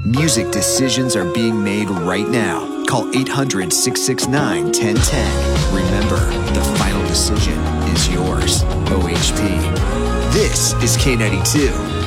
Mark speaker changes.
Speaker 1: Music decisions are being made right now. Call 800-669-1010. Remember, the final decision is yours. OHP. This is K92.